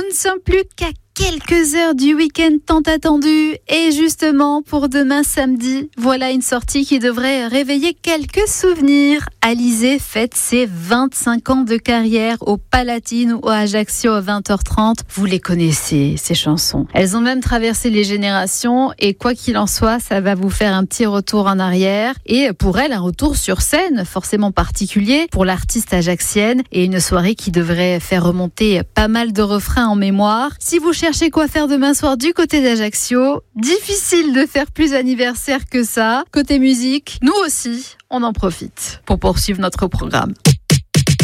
ne sommes plus qu'à quelques heures du week-end tant attendu. Et justement, pour demain samedi, voilà une sortie qui devrait réveiller quelques souvenirs. Alizée fête ses 25 ans de carrière au Palatine ou à Ajaccio à 20h30. Vous les connaissez, ces chansons. Elles ont même traversé les générations et quoi qu'il en soit, ça va vous faire un petit retour en arrière. Et pour elle, un retour sur scène, forcément particulier pour l'artiste ajaxienne et une soirée qui devrait faire remonter pas mal de refrains en mémoire. Si vous cherchez quoi faire demain soir du côté d'Ajaccio, difficile de faire plus anniversaire que ça. Côté musique, nous aussi, on en profite pour poursuivre notre programme.